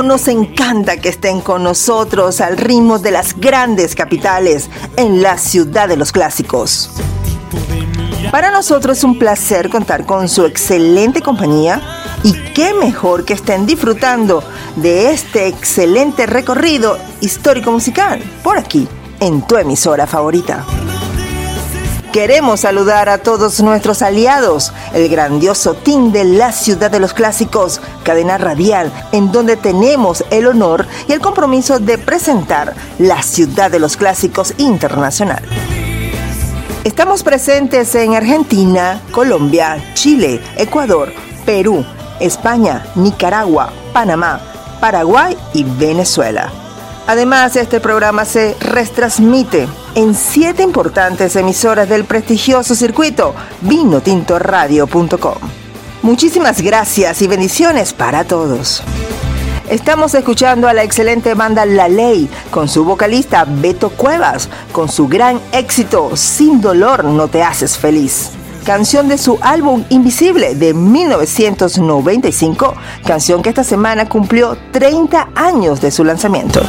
Nos encanta que estén con nosotros al ritmo de las grandes capitales en la ciudad de los clásicos. Para nosotros es un placer contar con su excelente compañía y qué mejor que estén disfrutando de este excelente recorrido histórico musical por aquí en tu emisora favorita. Queremos saludar a todos nuestros aliados, el grandioso team de la ciudad de los clásicos, cadena radial, en donde tenemos el honor y el compromiso de presentar la ciudad de los clásicos internacional. Estamos presentes en Argentina, Colombia, Chile, Ecuador, Perú, España, Nicaragua, Panamá, Paraguay y Venezuela. Además, este programa se retransmite en 7 importantes emisoras del prestigioso circuito vinotintoradio.com. Muchísimas gracias y bendiciones para todos. Estamos escuchando a la excelente banda La Ley con su vocalista Beto Cuevas con su gran éxito Sin dolor no te haces feliz. Canción de su álbum Invisible de 1995, canción que esta semana cumplió 30 años de su lanzamiento.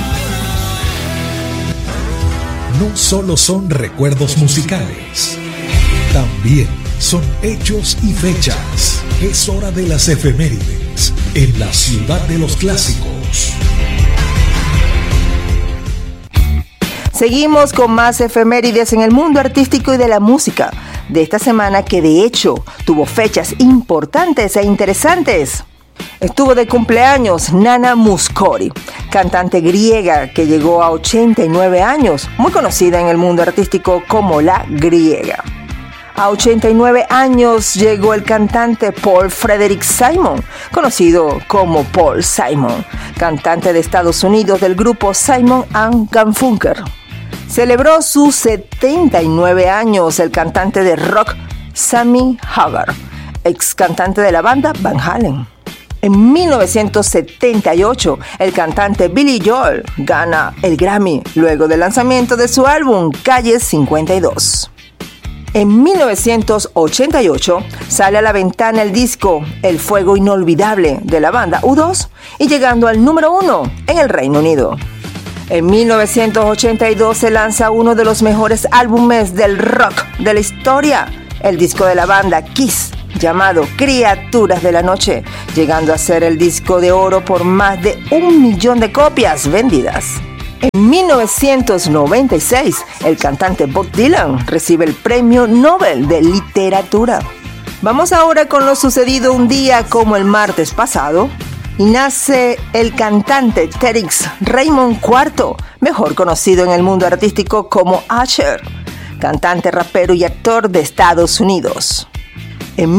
No solo son recuerdos musicales, también son hechos y fechas. Es hora de las efemérides en la ciudad de los clásicos. Seguimos con más efemérides en el mundo artístico y de la música de esta semana, que de hecho tuvo fechas importantes e interesantes. Estuvo de cumpleaños Nana Mouskouri, cantante griega que llegó a 89 años, muy conocida en el mundo artístico como la griega. A 89 años llegó el cantante Paul Frederick Simon, conocido como Paul Simon, cantante de Estados Unidos del grupo Simon & Garfunkel. Celebró sus 79 años el cantante de rock Sammy Hagar, ex cantante de la banda Van Halen. En 1978, el cantante Billy Joel gana el Grammy luego del lanzamiento de su álbum Calle 52. En 1988 sale a la ventana el disco El Fuego Inolvidable de la banda U2 y llegando al número 1 en el Reino Unido. En 1982 se lanza uno de los mejores álbumes del rock de la historia, el disco de la banda Kiss, llamado Criaturas de la Noche, llegando a ser el disco de oro por más de 1 millón de copias vendidas. En 1996, el cantante Bob Dylan recibe el Premio Nobel de Literatura. Vamos ahora con lo sucedido un día como el martes pasado, y nace el cantante Terence Raymond IV, mejor conocido en el mundo artístico como Usher, cantante, rapero y actor de Estados Unidos. En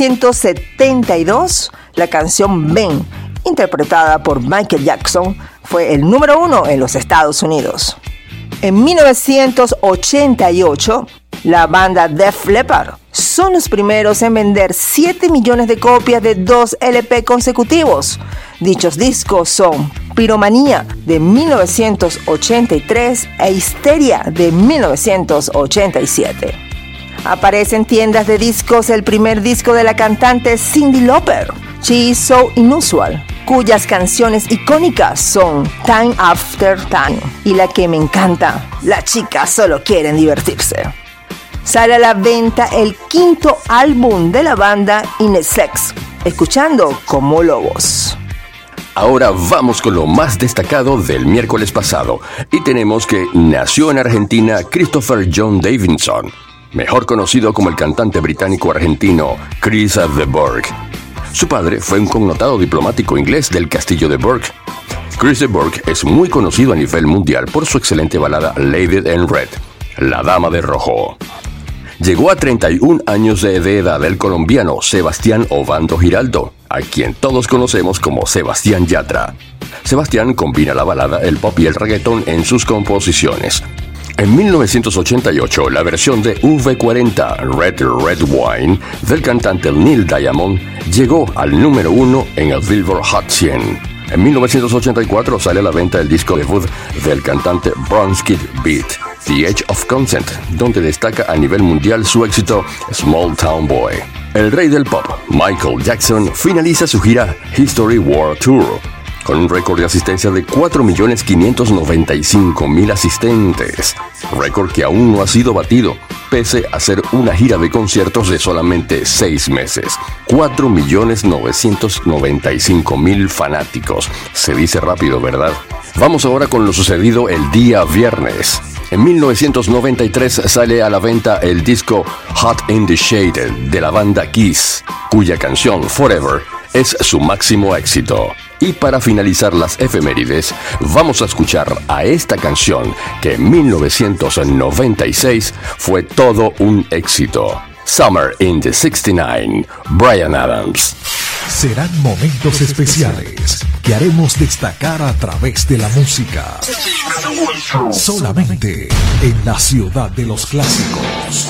1972, la canción Ben, interpretada por Michael Jackson, fue el número 1 en los Estados Unidos. En 1988, la banda Def Leppard son los primeros en vender 7 millones de copias de 2 LP consecutivos. Dichos discos son Piromanía de 1983 e Histeria de 1987. Aparece en tiendas de discos el primer disco de la cantante Cyndi Lauper, She Is So Unusual, cuyas canciones icónicas son Time After Time y la que me encanta, Las chicas solo quieren divertirse. Sale a la venta el 5º álbum de la banda Inesex, escuchando Como Lobos. Ahora vamos con lo más destacado del miércoles pasado y tenemos que nació en Argentina Christopher John Davidson, mejor conocido como el cantante británico-argentino Chris de Burgh. Su padre fue un connotado diplomático inglés del castillo de Burgh. Chris de Burgh es muy conocido a nivel mundial por su excelente balada Lady in Red, La Dama de Rojo. Llegó a 31 años de edad el colombiano Sebastián Obando Giraldo, a quien todos conocemos como Sebastián Yatra. Sebastián combina la balada, el pop y el reggaetón en sus composiciones. En 1988, la versión de V40 Red Red Wine del cantante Neil Diamond llegó al número 1 en el Billboard Hot 100. En 1984 sale a la venta el disco debut del cantante Bronski Beat, The Age of Consent, donde destaca a nivel mundial su éxito Small Town Boy. El rey del pop, Michael Jackson, finaliza su gira History World Tour con un récord de asistencia de 4.595.000 asistentes, récord que aún no ha sido batido, pese a ser una gira de conciertos de solamente 6 meses. 4.995.000 fanáticos. Se dice rápido, ¿verdad? Vamos ahora con lo sucedido el día viernes. En 1993 sale a la venta el disco Hot in the Shade de la banda Kiss, cuya canción Forever es su máximo éxito. Y para finalizar las efemérides, vamos a escuchar a esta canción que en 1996 fue todo un éxito. Summer in the 69, Bryan Adams. Serán momentos especiales que haremos destacar a través de la música. Solamente en la ciudad de los clásicos.